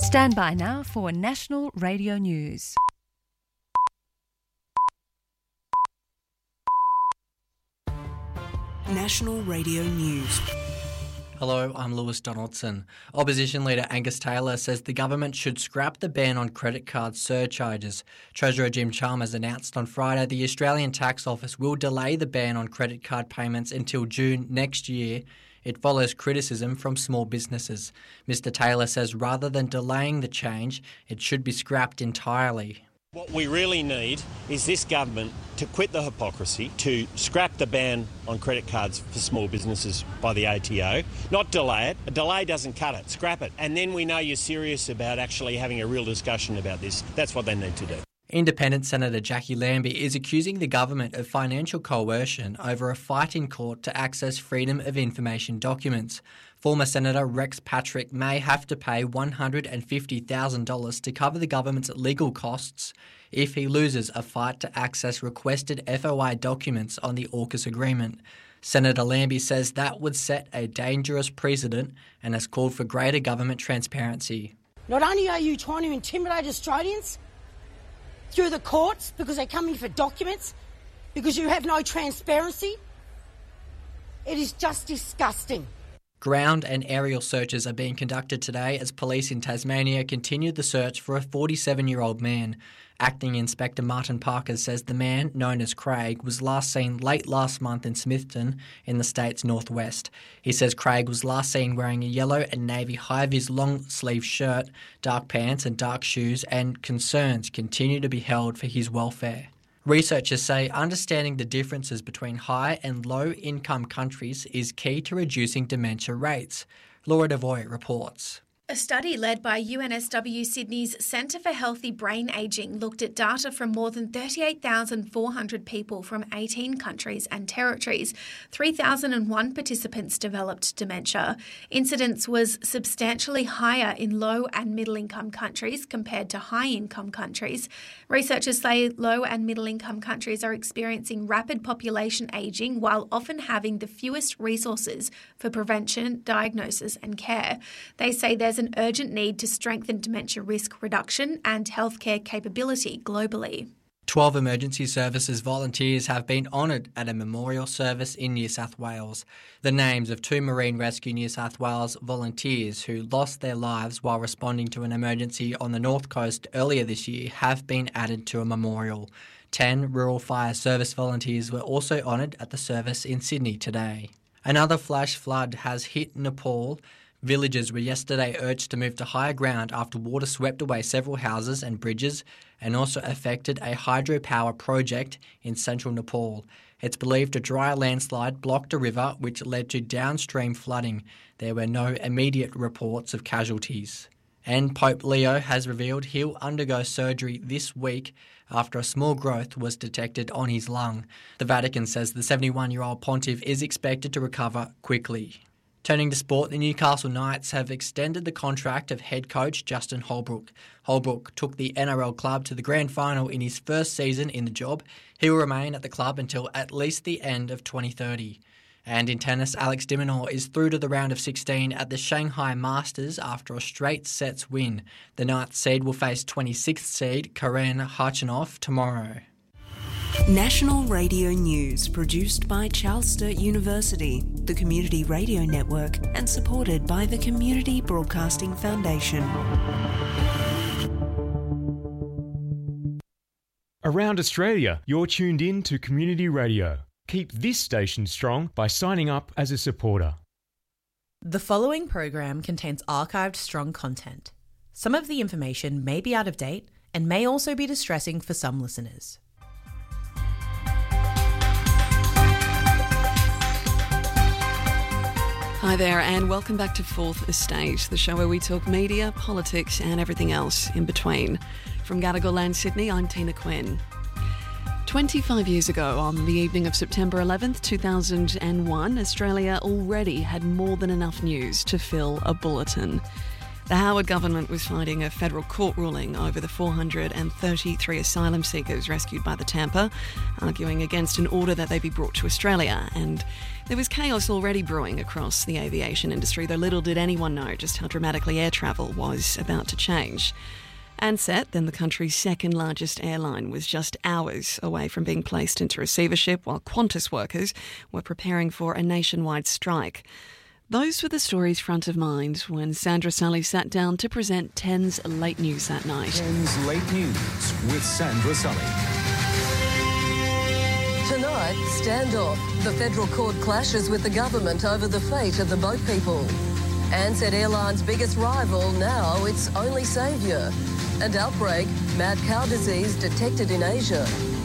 Stand by now for National Radio News. National Radio News. Hello, I'm Lewis Donaldson. Opposition leader Angus Taylor says the government should scrap the ban on credit card surcharges. Treasurer Jim Chalmers announced on Friday the Australian Tax Office will delay the ban on credit card payments until June next year. It follows criticism from small businesses. Mr Taylor says rather than delaying the change, it should be scrapped entirely. What we really need is this government to quit the hypocrisy, to scrap the ban on credit cards for small businesses by the ATO, not delay it. A delay doesn't cut it, scrap it. And then we know you're serious about actually having a real discussion about this. That's what they need to do. Independent Senator Jackie Lambie is accusing the government of financial coercion over a fight in court to access Freedom of Information documents. Former Senator Rex Patrick may have to pay $150,000 to cover the government's legal costs if he loses a fight to access requested FOI documents on the AUKUS agreement. Senator Lambie says that would set a dangerous precedent and has called for greater government transparency. Not only are you trying to intimidate Australians through the courts because they're coming for documents, because you have no transparency, it is just disgusting. Ground and aerial searches are being conducted today as police in Tasmania continue the search for a 47-year-old man. Acting Inspector Martin Parker says the man, known as Craig, was last seen late last month in Smithton in the state's northwest. He says Craig was last seen wearing a yellow and navy high-vis long-sleeve shirt, dark pants and dark shoes, and concerns continue to be held for his welfare. Researchers say understanding the differences between high and low-income countries is key to reducing dementia rates. Laura Devoy reports. A study led by UNSW Sydney's Centre for Healthy Brain Ageing looked at data from more than 38,400 people from 18 countries and territories. 3,001 participants developed dementia. Incidence was substantially higher in low and middle-income countries compared to high-income countries. Researchers say low and middle-income countries are experiencing rapid population ageing while often having the fewest resources for prevention, diagnosis and care. They say there's an urgent need to strengthen dementia risk reduction and healthcare capability globally. 12 emergency services volunteers have been honoured at a memorial service in New South Wales. The names of 2 Marine Rescue New South Wales volunteers who lost their lives while responding to an emergency on the North Coast earlier this year have been added to a memorial. 10 Rural Fire Service volunteers were also honoured at the service in Sydney today. Another flash flood has hit Nepal. Villagers were yesterday urged to move to higher ground after water swept away several houses and bridges and also affected a hydropower project in central Nepal. It's believed a dry landslide blocked a river which led to downstream flooding. There were no immediate reports of casualties. And Pope Leo has revealed he'll undergo surgery this week after a small growth was detected on his lung. The Vatican says the 71-year-old pontiff is expected to recover quickly. Turning to sport, the Newcastle Knights have extended the contract of head coach Justin Holbrook. Holbrook took the NRL club to the grand final in his first season in the job. He will remain at the club until at least the end of 2030. And in tennis, Alex de Minaur is through to the round of 16 at the Shanghai Masters after a straight sets win. The 9th seed will face 26th seed Karen Khachanov tomorrow. National Radio News, produced by Charles Sturt University, the Community Radio Network, and supported by the Community Broadcasting Foundation. Around Australia, you're tuned in to Community Radio. Keep this station strong by signing up as a supporter. The following program contains archived strong content. Some of the information may be out of date and may also be distressing for some listeners. Hi there and welcome back to Fourth Estate, the show where we talk media, politics and everything else in between. From Gadigal Land, Sydney, I'm Tina Quinn. 25 years ago, on the evening of September 11th, 2001, Australia already had more than enough news to fill a bulletin. The Howard government was fighting a federal court ruling over the 433 asylum seekers rescued by the Tampa, arguing against an order that they be brought to Australia. And there was chaos already brewing across the aviation industry, though little did anyone know just how dramatically air travel was about to change. Ansett, then the country's second largest airline, was just hours away from being placed into receivership while Qantas workers were preparing for a nationwide strike. Those were the stories front of mind when Sandra Sully sat down to present 10's Late News that night. 10's Late News with Sandra Sully. Tonight, standoff. The federal court clashes with the government over the fate of the boat people. Ansett Airlines' biggest rival, now its only saviour. And outbreak, mad cow disease detected in Asia.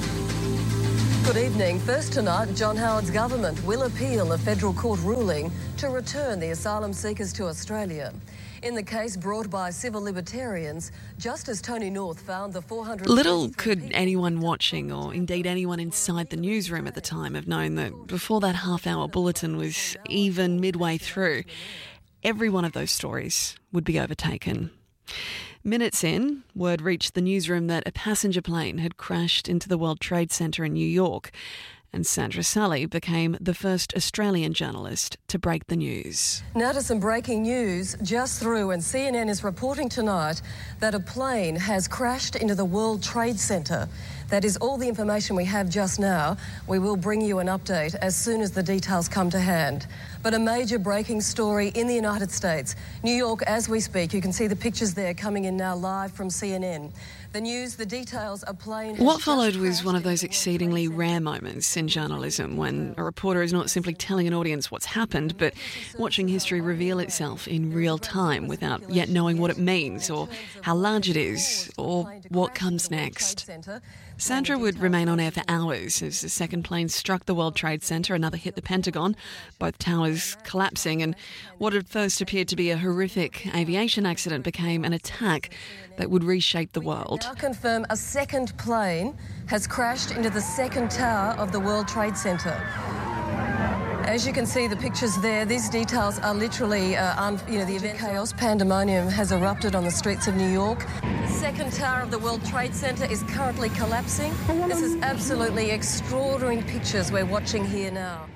Good evening. First tonight, John Howard's government will appeal a federal court ruling to return the asylum seekers to Australia. In the case brought by civil libertarians, Justice Tony North found the 400... Little could anyone watching, or indeed anyone inside the newsroom at the time, have known that before that half-hour bulletin was even midway through, every one of those stories would be overtaken. Minutes in, word reached the newsroom that a passenger plane had crashed into the World Trade Center in New York, and Sandra Sully became the first Australian journalist to break the news. Now to some breaking news just through, and CNN is reporting tonight that a plane has crashed into the World Trade Center. That is all the information we have just now. We will bring you an update as soon as the details come to hand. But a major breaking story in the United States. New York, as we speak, you can see the pictures there coming in now live from CNN. The news, the details, a plane... What followed was one of those exceedingly rare moments in journalism when a reporter is not simply telling an audience what's happened, but watching history reveal itself in real time without yet knowing what it means or how large it is or what comes next. Sandra would remain on air for hours as the second plane struck the World Trade Center, another hit the Pentagon, both towers collapsing, and what had first appeared to be a horrific aviation accident became an attack that would reshape the world. Now confirm a second plane has crashed into the second tower of the World Trade Center. As you can see the pictures there, these details are literally, the event chaos, pandemonium has erupted on the streets of New York. The second tower of the World Trade Center is currently collapsing. This is absolutely extraordinary pictures we're watching here now.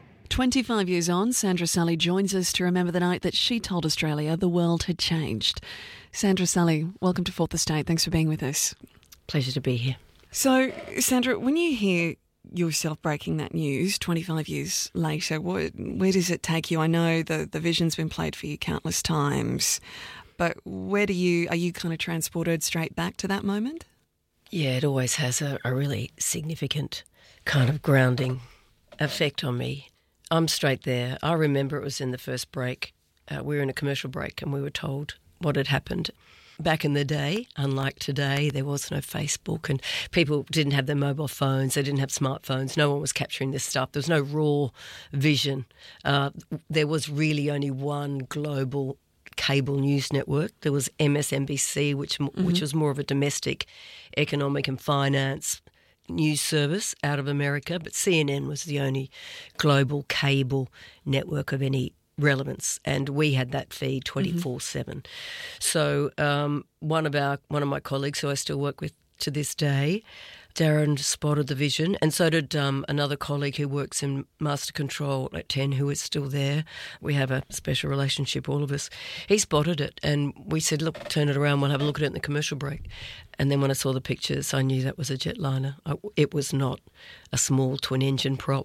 25 years on, Sandra Sully joins us to remember the night that she told Australia the world had changed. Sandra Sully, welcome to Fourth Estate. Thanks for being with us. Pleasure to be here. So, Sandra, when you hear yourself breaking that news 25 years later, where does it take you? I know the vision's been played for you countless times, but are you kind of transported straight back to that moment? Yeah, it always has a really significant kind of grounding effect on me. I'm straight there. I remember it was in the first break. We were in a commercial break and we were told what had happened. Back in the day, unlike today, there was no Facebook and people didn't have their mobile phones, they didn't have smartphones, no one was capturing this stuff. There was no raw vision. There was really only one global cable news network. There was MSNBC, which was more of a domestic economic and finance news service out of America, but CNN was the only global cable network of any relevance, and we had that feed 24/7. So one of my colleagues who I still work with to this day, Darren, spotted the vision, and so did another colleague who works in Master Control at 10, who is still there. We have a special relationship, all of us. He spotted it, and we said, look, turn it around, we'll have a look at it in the commercial break. And then when I saw the pictures, I knew that was a jetliner. It was not a small twin-engine prop.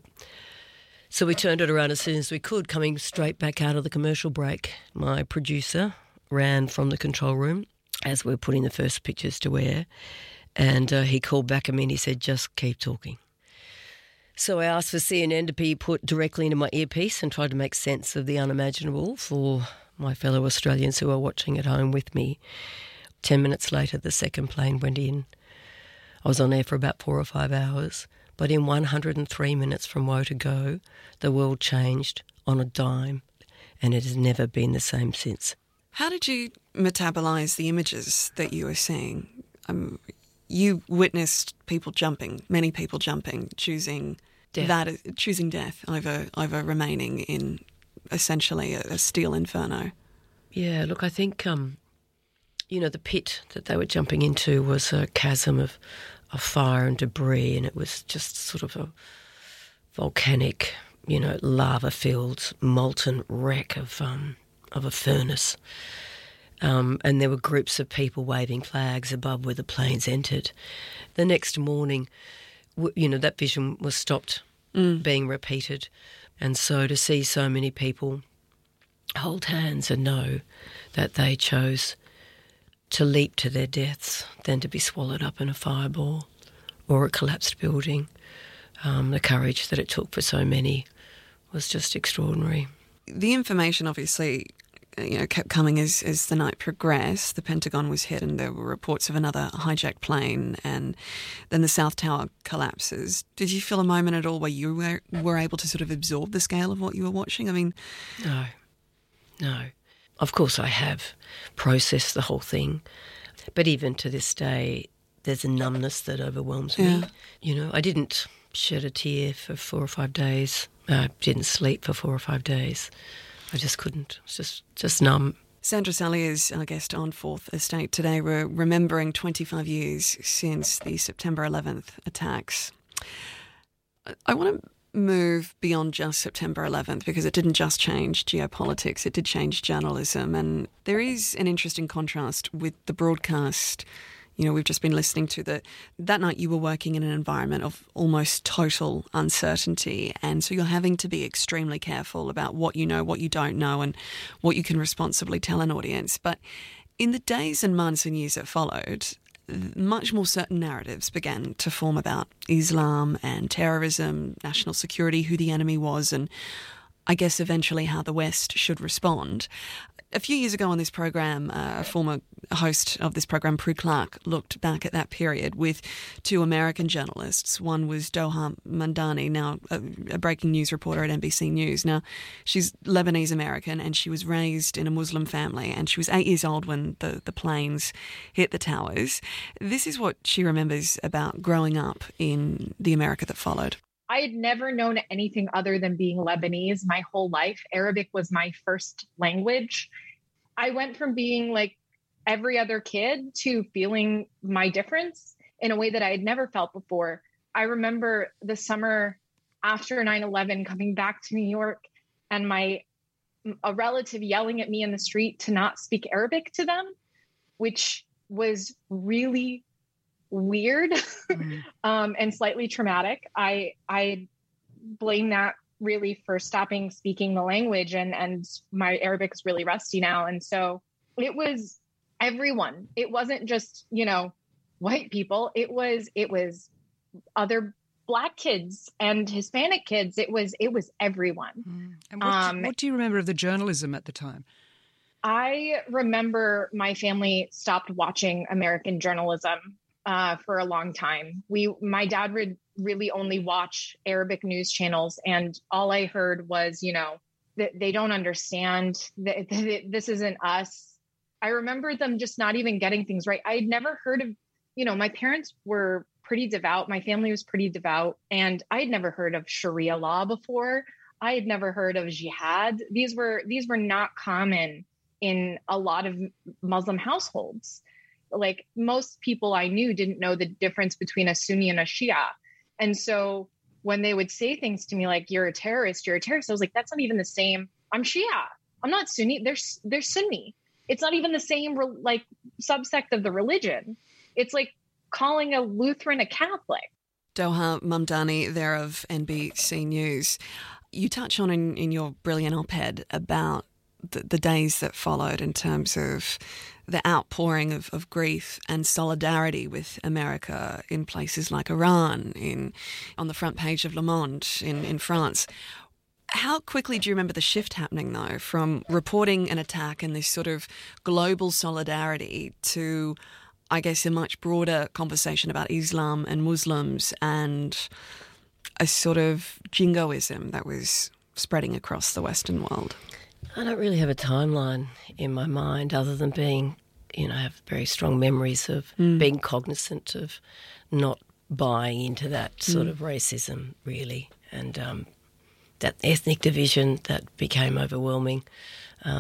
So we turned it around as soon as we could, coming straight back out of the commercial break. My producer ran from the control room as we were putting the first pictures to air, and he called back at me and he said, just keep talking. So I asked for CNN to be put directly into my earpiece and tried to make sense of the unimaginable for my fellow Australians who are watching at home with me. 10 minutes later, the second plane went in. I was on air for about 4 or 5 hours. But in 103 minutes from woe to go, the world changed on a dime, and it has never been the same since. How did you metabolise the images that you were seeing? You witnessed people jumping, many people jumping, choosing death over remaining in essentially a steel inferno. Yeah, look, I think, the pit that they were jumping into was a chasm of fire and debris, and it was just sort of a volcanic, lava-filled, molten wreck of a furnace. And there were groups of people waving flags above where the planes entered. The next morning, that vision was stopped being repeated. And so to see so many people hold hands and know that they chose to leap to their deaths than to be swallowed up in a fireball or a collapsed building, the courage that it took for so many was just extraordinary. The information obviously kept coming as the night progressed. The Pentagon was hit and there were reports of another hijacked plane, and then the South Tower collapses. Did you feel a moment at all where you were able to sort of absorb the scale of what you were watching? I mean... No. Of course I have processed the whole thing, but even to this day there's a numbness that overwhelms me. I didn't shed a tear for 4 or 5 days. I didn't sleep for 4 or 5 days. I just couldn't. It's just numb. Sandra Sally is our guest on Fourth Estate today. We're remembering 25 years since the September 11th attacks. I want to move beyond just September 11th because it didn't just change geopolitics, it did change journalism. And there is an interesting contrast with the broadcast. We've just been listening to that night you were working in an environment of almost total uncertainty. And so you're having to be extremely careful about what you know, what you don't know, and what you can responsibly tell an audience. But in the days and months and years that followed, much more certain narratives began to form about Islam and terrorism, national security, who the enemy was, and I guess eventually how the West should respond. A few years ago on this program, a former host of this program, Prue Clark, looked back at that period with 2 American journalists. One was Doha Mamdani, now a breaking news reporter at NBC News. Now, she's Lebanese-American and she was raised in a Muslim family, and she was 8 years old when the planes hit the towers. This is what she remembers about growing up in the America that followed. I had never known anything other than being Lebanese my whole life. Arabic was my first language. I went from being like every other kid to feeling my difference in a way that I had never felt before. I remember the summer after 9/11 coming back to New York and a relative yelling at me in the street to not speak Arabic to them, which was really weird and slightly traumatic. I blame that really for stopping speaking the language, and my Arabic is really rusty now. And so it was everyone. It wasn't just, white people. It was other Black kids and Hispanic kids. It was everyone. And what do you remember of the journalism at the time? I remember my family stopped watching American journalism for a long time. My dad would really only watch Arabic news channels, and all I heard was, that they don't understand, that this isn't us. I remember them just not even getting things right. I had never heard of, my parents were pretty devout. My family was pretty devout, and I had never heard of Sharia law before. I had never heard of jihad. These were not common in a lot of Muslim households. Like, most people I knew didn't know the difference between a Sunni and a Shia. And so when they would say things to me like, you're a terrorist, I was like, that's not even the same. I'm Shia. I'm not Sunni. They're Sunni. It's not even the same subsect of the religion. It's like calling a Lutheran a Catholic. Doha Mamdani there of NBC News. You touch on in your brilliant op-ed about the days that followed in terms of the outpouring of grief and solidarity with America in places like Iran, on the front page of Le Monde in France. How quickly do you remember the shift happening, though, from reporting an attack and this sort of global solidarity to, I guess, a much broader conversation about Islam and Muslims and a sort of jingoism that was spreading across the Western world? I don't really have a timeline in my mind other than being, I have very strong memories of being cognizant of not buying into that sort of racism, really, and that ethnic division that became overwhelming.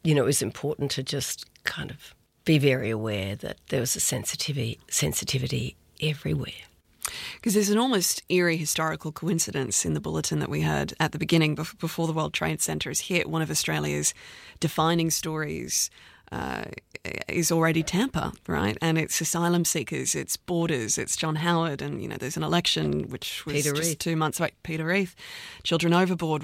it was important to just kind of be very aware that there was a sensitivity everywhere. Because there's an almost eerie historical coincidence in the bulletin that we heard at the beginning before the World Trade Center has hit. One of Australia's defining stories is already Tampa, right? And it's asylum seekers, it's borders, it's John Howard, and, there's an election which was Peter just Reith. 2 months away. Peter Reith. Children Overboard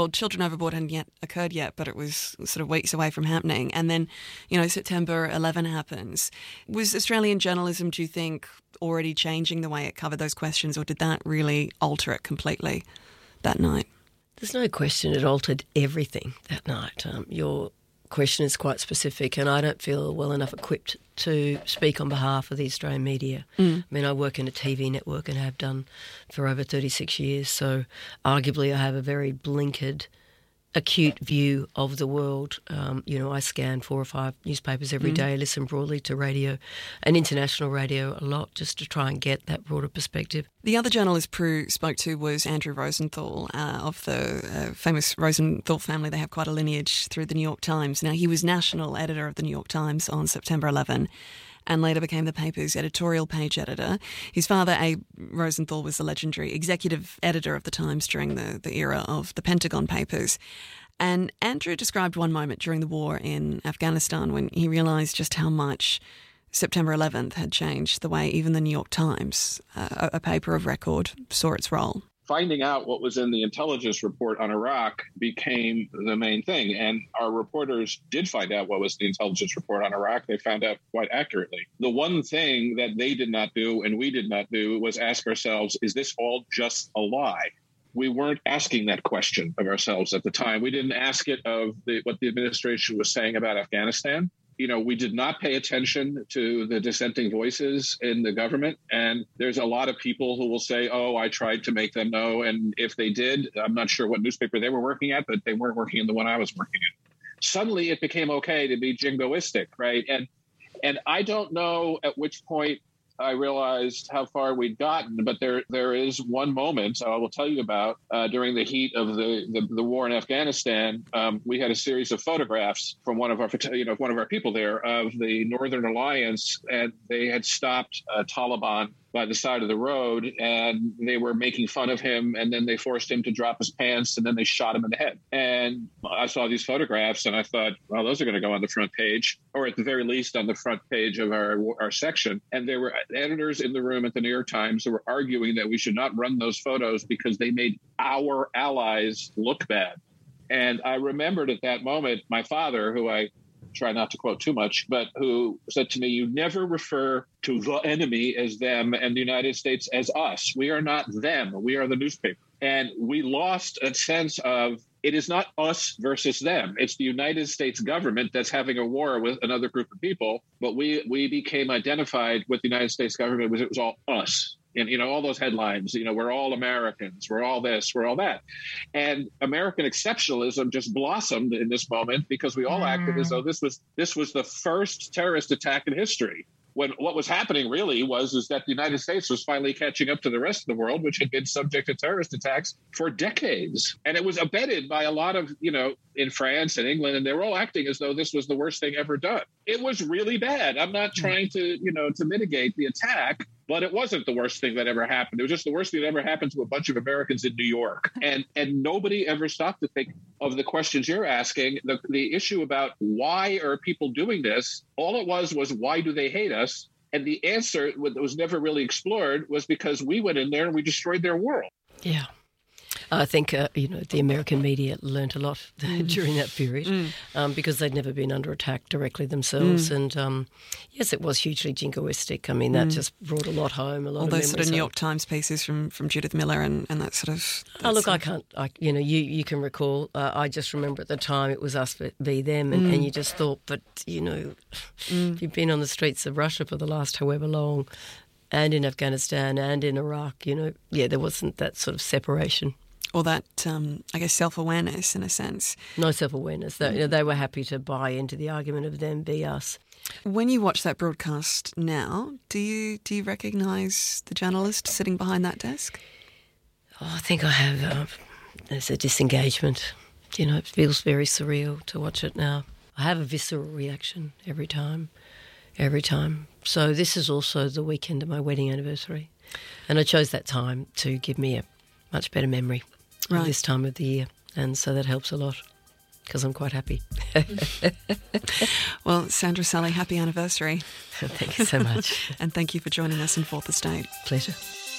hadn't yet occurred yet, but it was sort of weeks away from happening. And then, September 11 happens. Was Australian journalism, do you think, already changing the way it covered those questions, or did that really alter it completely that night? There's no question it altered everything that night. Your question is quite specific, and I don't feel well enough equipped to speak on behalf of the Australian media. I mean, I work in a TV network and have done for over 36 years, so arguably I have a very blinkered, acute view of the world. I scan 4 or 5 newspapers every day, listen broadly to radio and international radio a lot just to try and get that broader perspective. The other journalist Prue spoke to was Andrew Rosenthal of the famous Rosenthal family. They have quite a lineage through the New York Times. Now, he was national editor of the New York Times on September 11 and later became the paper's editorial page editor. His father, Abe Rosenthal, was the legendary executive editor of the Times during the era of the Pentagon Papers. And Andrew described one moment during the war in Afghanistan when he realised just how much September 11th had changed the way even the New York Times, a paper of record, saw its role. Finding out what was in the intelligence report on Iraq became the main thing. And our reporters did find out what was the intelligence report on Iraq. They found out quite accurately. The one thing that they did not do and we did not do was ask ourselves, is this all just a lie? We weren't asking that question of ourselves at the time. We didn't ask it of what the administration was saying about Afghanistan. We did not pay attention to the dissenting voices in the government. And there's a lot of people who will say, oh, I tried to make them know. And if they did, I'm not sure what newspaper they were working at, but they weren't working in the one I was working in. Suddenly it became okay to be jingoistic, right? And I don't know at which point I realized how far we'd gotten, but there is one moment I will tell you about during the heat of the war in Afghanistan. We had a series of photographs from one of our people there of the Northern Alliance, and they had stopped Taliban by the side of the road, and they were making fun of him, and then they forced him to drop his pants, and then they shot him in the head. And I saw these photographs, and I thought, well, those are going to go on the front page, or at the very least on the front page of our section. And there were editors in the room at the New York Times who were arguing that we should not run those photos because they made our allies look bad. And I remembered at that moment my father, who I try not to quote too much, but who said to me, you never refer to the enemy as them and the United States as us. We are not them. We are the newspaper. And we lost a sense of it is not us versus them. It's the United States government that's having a war with another group of people. But we became identified with the United States government because it was all us. And, all those headlines, we're all Americans, we're all this, we're all that. And American exceptionalism just blossomed in this moment because we all acted as though this was the first terrorist attack in history. When what was happening really is that the United States was finally catching up to the rest of the world, which had been subject to terrorist attacks for decades. And it was abetted by a lot of, in France and England, and they were all acting as though this was the worst thing ever done. It was really bad. I'm not trying to, to mitigate the attack, but it wasn't the worst thing that ever happened. It was just the worst thing that ever happened to a bunch of Americans in New York. And nobody ever stopped to think of the questions you're asking. The issue about why are people doing this, all it was why do they hate us? And the answer that was never really explored was because we went in there and we destroyed their world. Yeah. I think, the American media learnt a lot during that period because they'd never been under attack directly themselves. And, yes, it was hugely jingoistic. I mean, that just brought a lot home, all those sort of New York Times pieces from Judith Miller and that sort of... I can't... you can recall. I just remember at the time it was us v them, and you just thought, but, if you've been on the streets of Russia for the last however long, and in Afghanistan and in Iraq, there wasn't that sort of separation. Or that, self-awareness in a sense. No self-awareness. They were happy to buy into the argument of them be us. When you watch that broadcast now, do you recognise the journalist sitting behind that desk? Oh, I think I have. There's a disengagement. It feels very surreal to watch it now. I have a visceral reaction every time. So this is also the weekend of my wedding anniversary. And I chose that time to give me a much better memory of this time of the year. And so that helps a lot because I'm quite happy. Well, Sandra Sully, happy anniversary. Thank you so much. And thank you for joining us in Fourth Estate. Pleasure.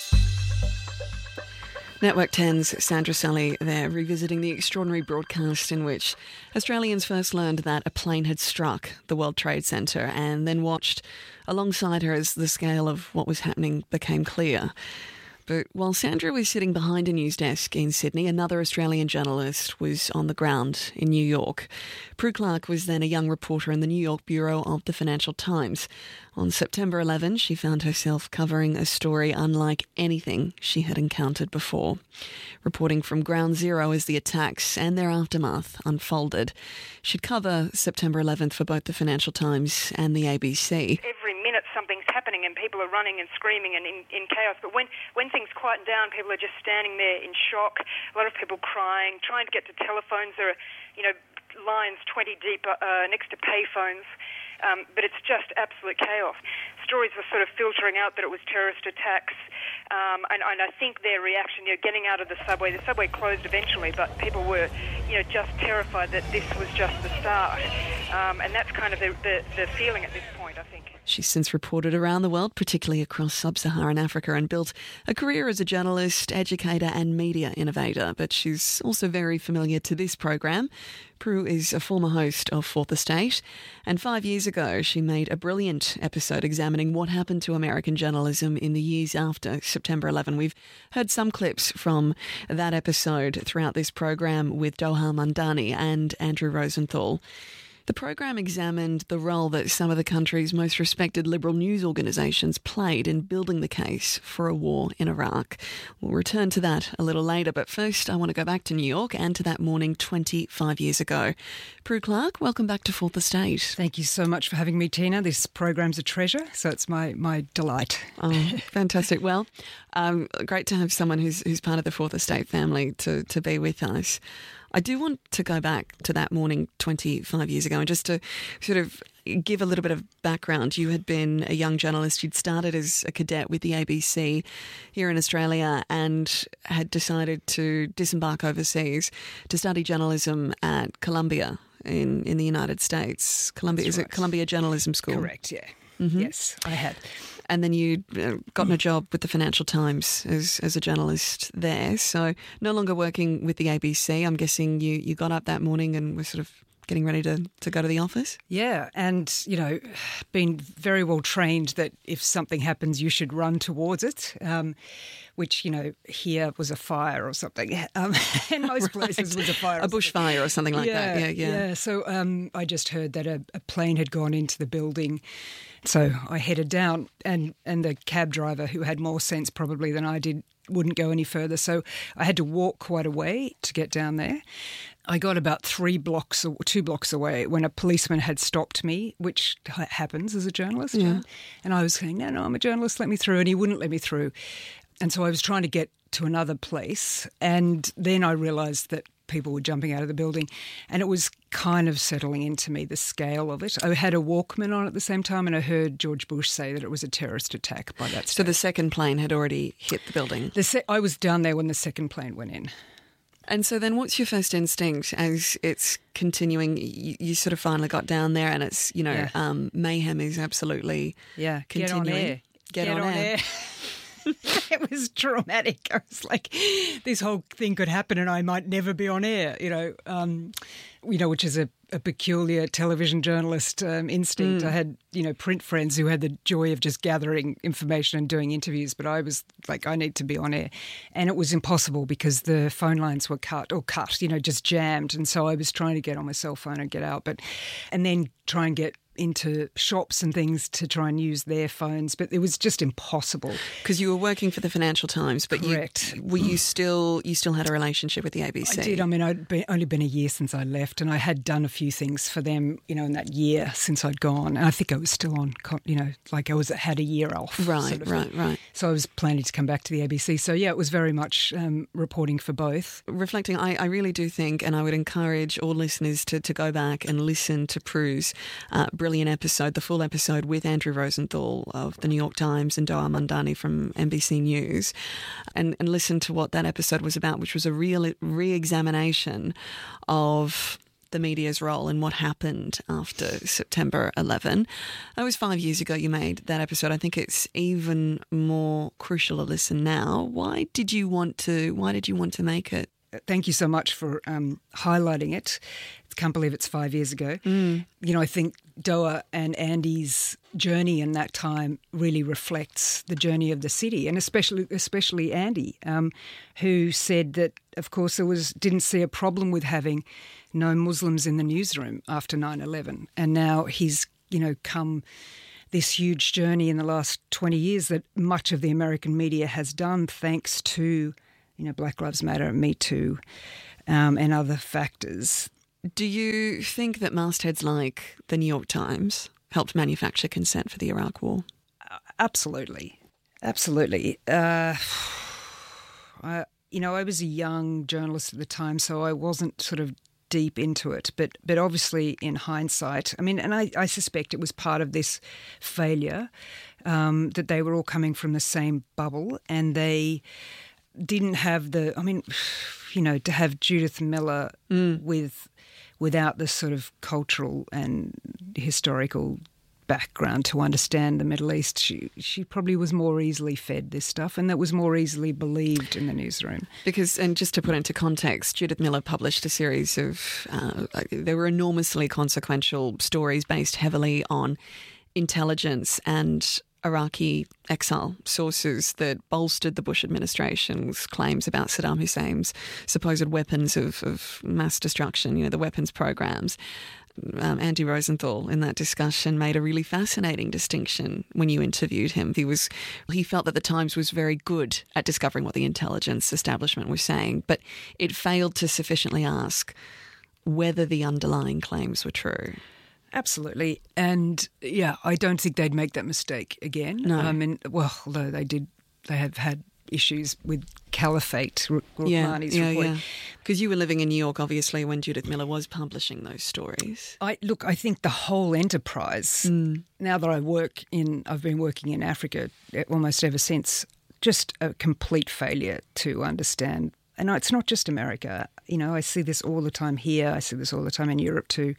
Network 10's Sandra Sully there, revisiting the extraordinary broadcast in which Australians first learned that a plane had struck the World Trade Center and then watched alongside her as the scale of what was happening became clear. But while Sandra was sitting behind a news desk in Sydney, another Australian journalist was on the ground in New York. Prue Clark was then a young reporter in the New York bureau of the Financial Times. On September 11, she found herself covering a story unlike anything she had encountered before. Reporting from ground zero as the attacks and their aftermath unfolded. She'd cover September 11th for both the Financial Times and the ABC. Every minute something's happening and people are running and screaming and in chaos. But when things quieten down, people are just standing there in shock. A lot of people crying, trying to get to telephones. There are, lines 20 deep next to payphones. But it's just absolute chaos. Stories were sort of filtering out that it was terrorist attacks. And I think their reaction, getting out of the subway closed eventually, but people were, just terrified that this was just the start. And that's kind of the feeling at this point, I think. She's since reported around the world, particularly across sub-Saharan Africa, and built a career as a journalist, educator and media innovator. But she's also very familiar to this program. Prue is a former host of Fourth Estate, and 5 years ago she made a brilliant episode examining what happened to American journalism in the years after September 11. We've heard some clips from that episode throughout this program with Doha Mandani and Andrew Rosenthal. The program examined the role that some of the country's most respected liberal news organisations played in building the case for a war in Iraq. We'll return to that a little later, but first I want to go back to New York and to that morning 25 years ago. Prue Clark, welcome back to Fourth Estate. Thank you so much for having me, Tina. This program's a treasure, so it's my delight. Oh, fantastic. Well, great to have someone who's part of the Fourth Estate family to be with us. I do want to go back to that morning 25 years ago and just to sort of give a little bit of background. You had been a young journalist. You'd started as a cadet with the ABC here in Australia and had decided to disembark overseas to study journalism at Columbia in the United States. Columbia, is it Columbia Journalism School? Correct, yeah. Mm-hmm. Yes, I had. And then you'd gotten a job with the Financial Times as a journalist there. So no longer working with the ABC. I'm guessing you got up that morning and were sort of getting ready to go to the office? Yeah, and, been very well trained that if something happens, you should run towards it, which, here was a fire or something. In most places was a fire. A bushfire or something like that. Yeah. So I just heard that a plane had gone into the building. So I headed down and the cab driver, who had more sense probably than I did, wouldn't go any further. So I had to walk quite a way to get down there. I got about 2 blocks away when a policeman had stopped me, which happens as a journalist. Yeah. And I was saying, no, I'm a journalist, let me through. And he wouldn't let me through. And so I was trying to get to another place. And then I realised that people were jumping out of the building, and it was kind of settling into me, the scale of it. I had a Walkman on at the same time, and I heard George Bush say that it was a terrorist attack by that stage. So the second plane had already hit the building? I was down there when the second plane went in. And so then what's your first instinct as it's continuing? You sort of finally got down there and it's, mayhem is absolutely continuing. Get on air. It was traumatic. I was like, this whole thing could happen and I might never be on air, which is a peculiar television journalist instinct. I had, print friends who had the joy of just gathering information and doing interviews, but I was like, I need to be on air. And it was impossible because the phone lines were cut, just jammed. And so I was trying to get on my cell phone and get out, and then try and get into shops and things to try and use their phones, but it was just impossible. Because you were working for the Financial Times, but correct. You still had a relationship with the ABC? I did. I mean, only been a year since I left, and I had done a few things for them, in that year since I'd gone. And I think I was still on, like had a year off. Right, right. So I was planning to come back to the ABC. So yeah, it was very much reporting for both. Reflecting, I really do think, and I would encourage all listeners to go back and listen to Prue's brilliant episode, the full episode with Andrew Rosenthal of the New York Times and Doha Mandani from NBC News, and listen to what that episode was about, which was a real re-examination of the media's role and what happened after September 11. That was 5 years ago you made that episode. I think it's even more crucial to listen now. Why did you want to make it? Thank you so much for highlighting it. I can't believe it's 5 years ago. I think Doha and Andy's journey in that time really reflects the journey of the city, and especially Andy, who said that, of course, didn't see a problem with having no Muslims in the newsroom after 9/11, and now he's come this huge journey in the last 20 years that much of the American media has done, thanks to Black Lives Matter, Me Too, and other factors. Do you think that mastheads like the New York Times helped manufacture consent for the Iraq War? Absolutely. Absolutely. I was a young journalist at the time, so I wasn't sort of deep into it. But obviously, in hindsight, and I suspect it was part of this failure, that they were all coming from the same bubble, and they didn't have to have Judith Miller without the sort of cultural and historical background to understand the Middle East, she probably was more easily fed this stuff, and that was more easily believed in the newsroom. Because, and just to put into context, Judith Miller published a series of, they were enormously consequential stories based heavily on intelligence and Iraqi exile sources that bolstered the Bush administration's claims about Saddam Hussein's supposed weapons of mass destruction, the weapons programs. Andy Rosenthal in that discussion made a really fascinating distinction when you interviewed him. He felt that the Times was very good at discovering what the intelligence establishment was saying, but it failed to sufficiently ask whether the underlying claims were true. Absolutely. And yeah, I don't think they'd make that mistake again. No. Although they have had issues with Caliphate, Rouhani's report. Yeah. Because you were living in New York, obviously, when Judith Miller was publishing those stories. I think the whole enterprise, now that I've been working in Africa almost ever since, just a complete failure to understand. And it's not just America. I see this all the time here. I see this all the time in Europe too.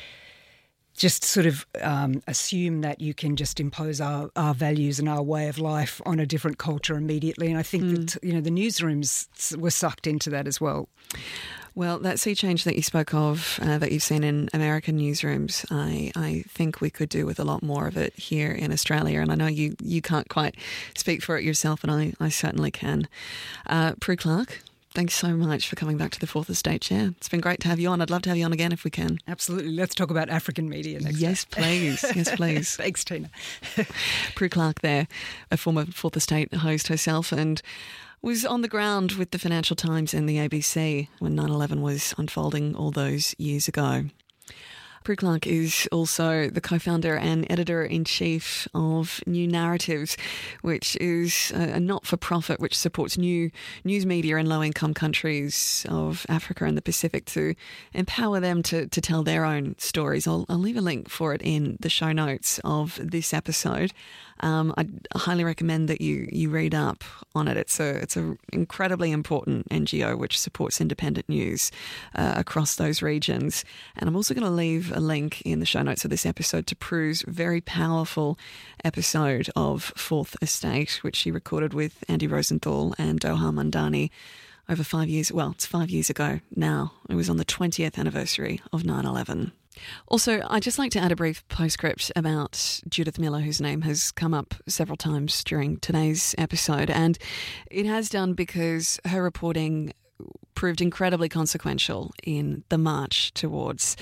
Just sort of assume that you can just impose our values and our way of life on a different culture immediately. And I think that, the newsrooms were sucked into that as well. Well, that sea change that you spoke of, that you've seen in American newsrooms, I think we could do with a lot more of it here in Australia. And I know you can't quite speak for it yourself, and I certainly can. Prue Clark, thanks so much for coming back to the Fourth Estate Chair. It's been great to have you on. I'd love to have you on again if we can. Absolutely. Let's talk about African media next time. Yes, please. Yes, please. Thanks, Tina. Prue Clark there, a former Fourth Estate host herself, and was on the ground with the Financial Times and the ABC when 9/11 was unfolding all those years ago. Prue Clark is also the co-founder and editor-in-chief of New Narratives, which is a not-for-profit which supports new news media in low-income countries of Africa and the Pacific to empower them to tell their own stories. I'll leave a link for it in the show notes of this episode. I highly recommend that you read up on it. It's a incredibly important NGO which supports independent news across those regions. And I'm also going to leave a link in the show notes of this episode to Prue's very powerful episode of Fourth Estate, which she recorded with Andy Rosenthal and Doha Mandani over 5 years. Well, it's 5 years ago now. It was on the 20th anniversary of 9/11. Also, I'd just like to add a brief postscript about Judith Miller, whose name has come up several times during today's episode, and it has done because her reporting proved incredibly consequential in the march towards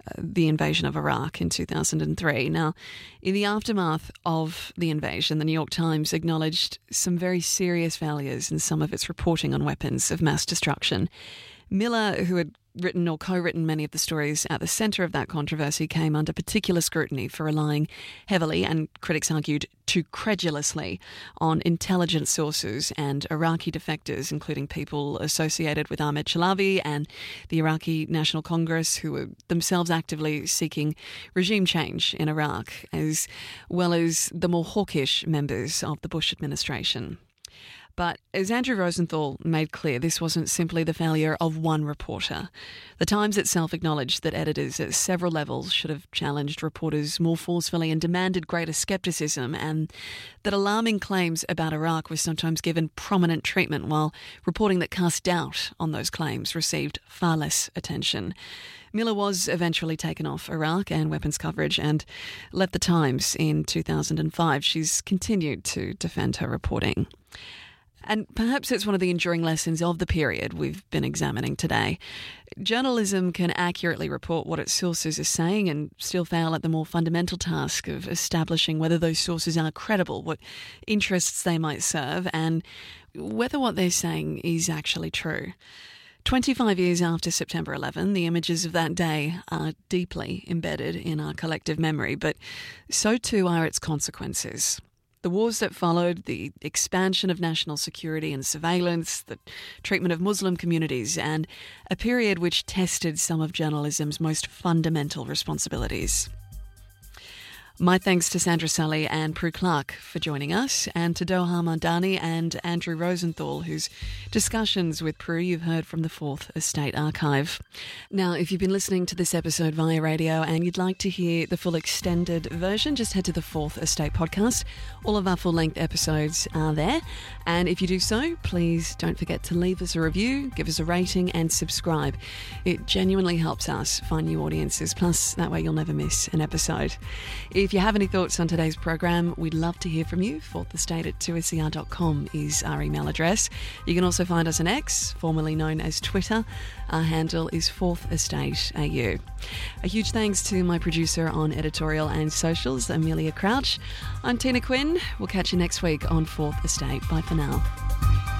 the invasion of Iraq in 2003. Now, in the aftermath of the invasion, the New York Times acknowledged some very serious failures in some of its reporting on weapons of mass destruction. Miller, who had written or co-written many of the stories at the centre of that controversy, came under particular scrutiny for relying heavily, and critics argued too credulously, on intelligence sources and Iraqi defectors, including people associated with Ahmed Chalabi and the Iraqi National Congress, who were themselves actively seeking regime change in Iraq, as well as the more hawkish members of the Bush administration. But as Andrew Rosenthal made clear, this wasn't simply the failure of one reporter. The Times itself acknowledged that editors at several levels should have challenged reporters more forcefully and demanded greater scepticism, and that alarming claims about Iraq were sometimes given prominent treatment, while reporting that cast doubt on those claims received far less attention. Miller was eventually taken off Iraq and weapons coverage and left the Times in 2005. She's continued to defend her reporting. And perhaps it's one of the enduring lessons of the period we've been examining today. Journalism can accurately report what its sources are saying and still fail at the more fundamental task of establishing whether those sources are credible, what interests they might serve, and whether what they're saying is actually true. 25 years after September 11, the images of that day are deeply embedded in our collective memory, but so too are its consequences. The wars that followed, the expansion of national security and surveillance, the treatment of Muslim communities, and a period which tested some of journalism's most fundamental responsibilities. My thanks to Sandra Sully and Prue Clark for joining us, and to Doha Mandani and Andrew Rosenthal, whose discussions with Prue you've heard from the Fourth Estate Archive. Now, if you've been listening to this episode via radio and you'd like to hear the full extended version, just head to the Fourth Estate podcast. All of our full-length episodes are there, and if you do so, please don't forget to leave us a review, give us a rating and subscribe. It genuinely helps us find new audiences, plus that way you'll never miss an episode. If you have any thoughts on today's program, we'd love to hear from you. fourthestate@2ser.com is our email address. You can also find us on X, formerly known as Twitter. Our handle is Fourth Estate AU. A huge thanks to my producer on editorial and socials, Amelia Crouch. I'm Tina Quinn. We'll catch you next week on Fourth Estate. Bye for now.